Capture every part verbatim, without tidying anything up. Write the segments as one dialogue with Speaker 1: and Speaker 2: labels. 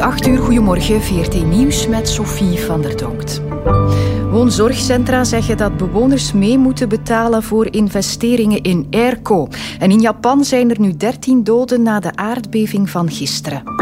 Speaker 1: acht uur, goedemorgen, V R T Nieuws met Sophie van der Donkt. Woonzorgcentra zeggen dat bewoners mee moeten betalen voor investeringen in airco. En in Japan zijn er nu dertien doden na de aardbeving van gisteren.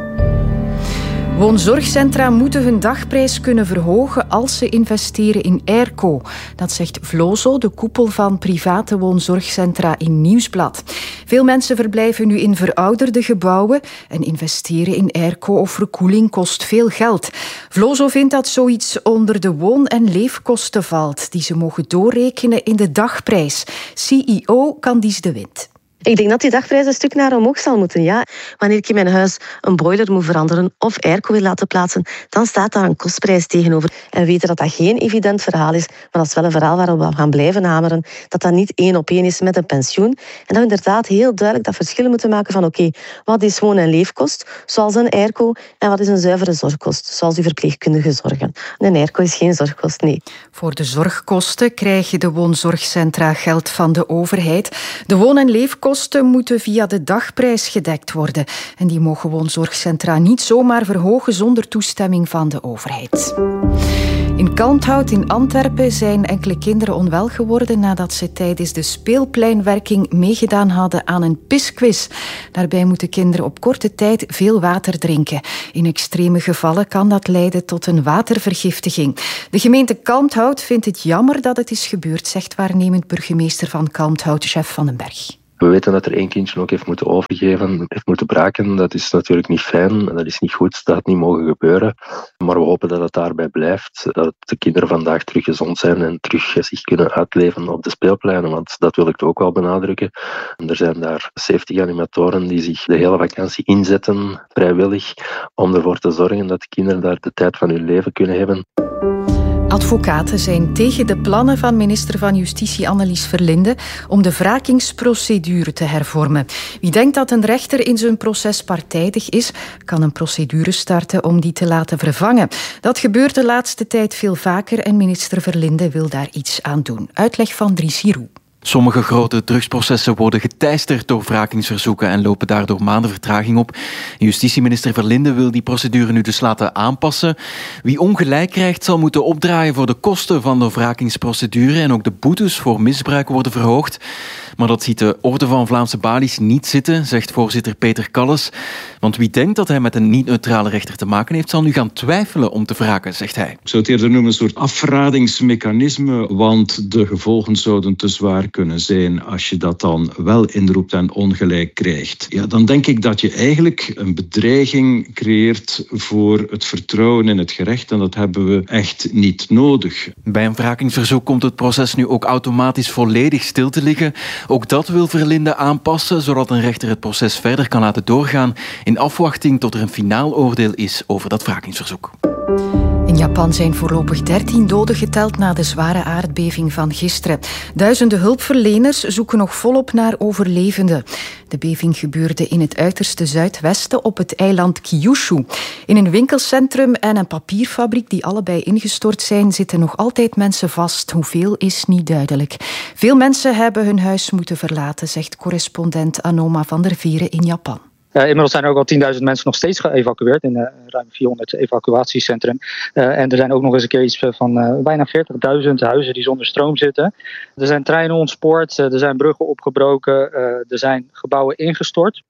Speaker 1: Woonzorgcentra moeten hun dagprijs kunnen verhogen als ze investeren in airco. Dat zegt Vlozo, de koepel van private woonzorgcentra in Nieuwsblad. Veel mensen verblijven nu in verouderde gebouwen en investeren in airco of verkoeling kost veel geld. Vlozo vindt dat zoiets onder de woon- en leefkosten valt, die ze mogen doorrekenen in de dagprijs. C E O Candice de Wind.
Speaker 2: Ik denk dat die dagprijs een stuk naar omhoog zal moeten, ja. Wanneer ik in mijn huis een boiler moet veranderen of airco wil laten plaatsen, dan staat daar een kostprijs tegenover. En we weten dat dat geen evident verhaal is, maar dat is wel een verhaal waarop we gaan blijven hameren, dat dat niet één op één is met een pensioen. En dat we inderdaad heel duidelijk dat verschillen moeten maken van oké, okay, wat is woon- en leefkost, zoals een airco, en wat is een zuivere zorgkost, zoals die verpleegkundige zorgen. Een airco is geen zorgkost, nee.
Speaker 1: Voor de zorgkosten krijgen de woonzorgcentra geld van de overheid. De woon- en leefkosten kosten moeten via de dagprijs gedekt worden. En die mogen woonzorgcentra niet zomaar verhogen zonder toestemming van de overheid. In Kalmthout in Antwerpen zijn enkele kinderen onwel geworden nadat ze tijdens de speelpleinwerking meegedaan hadden aan een pisquiz. Daarbij moeten kinderen op korte tijd veel water drinken. In extreme gevallen kan dat leiden tot een watervergiftiging. De gemeente Kalmthout vindt het jammer dat het is gebeurd, zegt waarnemend burgemeester van Kalmthout, Jeff van den Berg.
Speaker 3: We weten dat er één kindje ook heeft moeten overgeven, heeft moeten braken. Dat is natuurlijk niet fijn, dat is niet goed, dat had niet mogen gebeuren. Maar we hopen dat het daarbij blijft, dat de kinderen vandaag terug gezond zijn en terug zich kunnen uitleven op de speelpleinen, want dat wil ik ook wel benadrukken. Er zijn daar zeventig animatoren die zich de hele vakantie inzetten, vrijwillig, om ervoor te zorgen dat de kinderen daar de tijd van hun leven kunnen hebben.
Speaker 1: Advocaten zijn tegen de plannen van minister van Justitie Annelies Verlinde om de wrakingsprocedure te hervormen. Wie denkt dat een rechter in zijn proces partijdig is, kan een procedure starten om die te laten vervangen. Dat gebeurt de laatste tijd veel vaker en minister Verlinde wil daar iets aan doen. Uitleg van Dries Giroux.
Speaker 4: Sommige grote drugsprocessen worden geteisterd door wrakingsverzoeken en lopen daardoor maanden vertraging op. Justitieminister Verlinde wil die procedure nu dus laten aanpassen. Wie ongelijk krijgt zal moeten opdraaien voor de kosten van de wrakingsprocedure en ook de boetes voor misbruik worden verhoogd. Maar dat ziet de Orde van Vlaamse Balies niet zitten, zegt voorzitter Peter Kalles. Want wie denkt dat hij met een niet-neutrale rechter te maken heeft, zal nu gaan twijfelen om te wraken, zegt hij.
Speaker 5: Ik zou het eerder noemen een soort afradingsmechanisme, want de gevolgen zouden te zwaar kunnen zijn als je dat dan wel inroept en ongelijk krijgt. Ja, dan denk ik dat je eigenlijk een bedreiging creëert voor het vertrouwen in het gerecht en dat hebben we echt niet nodig.
Speaker 4: Bij een wrakingsverzoek komt het proces nu ook automatisch volledig stil te liggen. Ook dat wil Verlinde aanpassen, zodat een rechter het proces verder kan laten doorgaan in afwachting tot er een finaal oordeel is over dat wrakingsverzoek.
Speaker 1: In Japan zijn voorlopig dertien doden geteld na de zware aardbeving van gisteren. Duizenden hulpverleners zoeken nog volop naar overlevenden. De beving gebeurde in het uiterste zuidwesten op het eiland Kyushu. In een winkelcentrum en een papierfabriek die allebei ingestort zijn, zitten nog altijd mensen vast. Hoeveel is niet duidelijk. Veel mensen hebben hun huis moeten verlaten, zegt correspondent Anoma van der Vieren in Japan.
Speaker 6: Uh, inmiddels zijn er ook al tienduizend mensen nog steeds geëvacueerd in uh, ruim vierhonderd evacuatiecentrum. Uh, en er zijn ook nog eens een keer iets van uh, bijna veertigduizend huizen die zonder stroom zitten. Er zijn treinen ontspoord, uh, er zijn bruggen opgebroken, uh, er zijn gebouwen ingestort.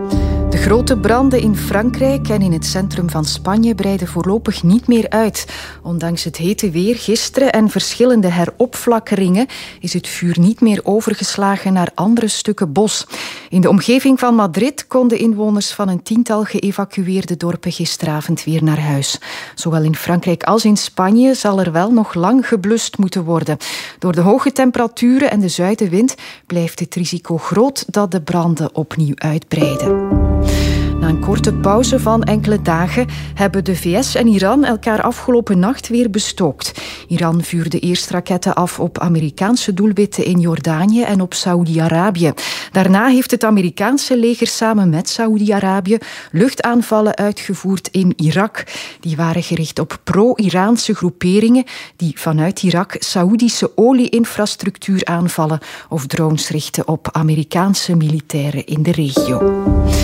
Speaker 1: De grote branden in Frankrijk en in het centrum van Spanje breiden voorlopig niet meer uit. Ondanks het hete weer gisteren en verschillende heropflakkeringen is het vuur niet meer overgeslagen naar andere stukken bos. In de omgeving van Madrid konden inwoners van een tiental geëvacueerde dorpen gisteravond weer naar huis. Zowel in Frankrijk als in Spanje zal er wel nog lang geblust moeten worden. Door de hoge temperaturen en de zuidenwind blijft het risico groot dat de branden opnieuw uitbreiden. Na een korte pauze van enkele dagen hebben de V S en Iran elkaar afgelopen nacht weer bestookt. Iran vuurde eerst raketten af op Amerikaanse doelwitten in Jordanië en op Saoedi-Arabië. Daarna heeft het Amerikaanse leger samen met Saoedi-Arabië luchtaanvallen uitgevoerd in Irak. Die waren gericht op pro-Iraanse groeperingen die vanuit Irak Saoedische olie-infrastructuur aanvallen of drones richten op Amerikaanse militairen in de regio.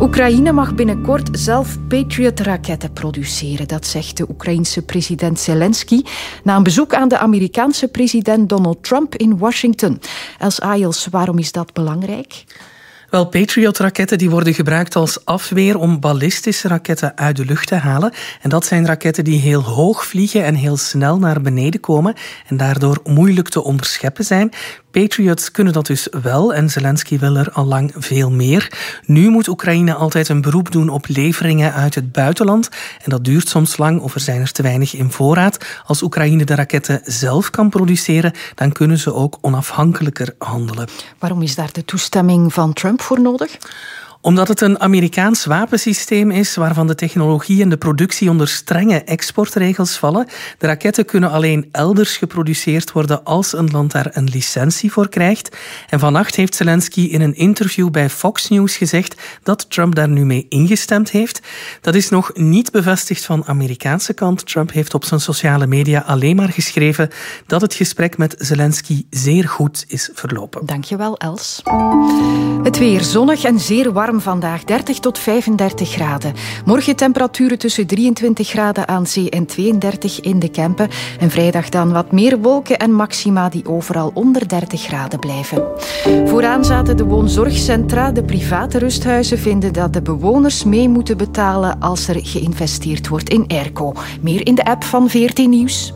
Speaker 1: Oekraïne mag binnenkort zelf Patriot-raketten produceren. Dat zegt de Oekraïense president Zelensky na een bezoek aan de Amerikaanse president Donald Trump in Washington. Els Ayels, waarom is dat belangrijk?
Speaker 7: Wel, Patriot-raketten die worden gebruikt als afweer om ballistische raketten uit de lucht te halen. En dat zijn raketten die heel hoog vliegen en heel snel naar beneden komen en daardoor moeilijk te onderscheppen zijn. Patriots kunnen dat dus wel en Zelensky wil er al lang veel meer. Nu moet Oekraïne altijd een beroep doen op leveringen uit het buitenland. En dat duurt soms lang of er zijn er te weinig in voorraad. Als Oekraïne de raketten zelf kan produceren, dan kunnen ze ook onafhankelijker handelen.
Speaker 1: Waarom is daar de toestemming van Trump voor nodig?
Speaker 7: Omdat het een Amerikaans wapensysteem is waarvan de technologie en de productie onder strenge exportregels vallen. De raketten kunnen alleen elders geproduceerd worden als een land daar een licentie voor krijgt. En vannacht heeft Zelensky in een interview bij Fox News gezegd dat Trump daar nu mee ingestemd heeft. Dat is nog niet bevestigd van Amerikaanse kant. Trump heeft op zijn sociale media alleen maar geschreven dat het gesprek met Zelensky zeer goed is verlopen.
Speaker 1: Dankjewel, Els. Het weer zonnig en zeer warm vandaag, dertig tot vijfendertig graden. Morgen temperaturen tussen drieëntwintig graden aan zee en tweeëndertig in de Kempen. En vrijdag dan wat meer wolken en maxima die overal onder dertig graden blijven. Vooraan zaten de woonzorgcentra. De private rusthuizen vinden dat de bewoners mee moeten betalen als er geïnvesteerd wordt in airco. Meer in de app van V R T Nieuws.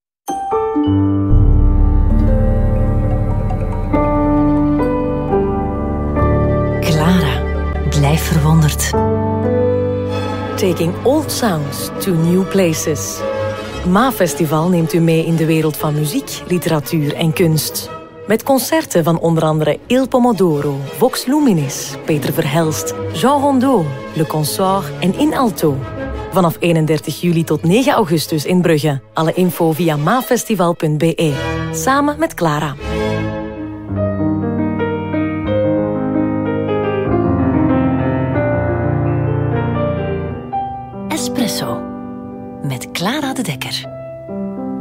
Speaker 8: Blijf verwonderd. Taking old sounds to new places. MAFestival neemt u mee in de wereld van muziek, literatuur en kunst. Met concerten van onder andere Il Pomodoro, Vox Luminis, Peter Verhelst, Jean Rondeau, Le Consort en In Alto. Vanaf eenendertig juli tot negen augustus in Brugge. Alle info via mafestival punt b e. Samen met Clara. Espresso met Clara de Dekker.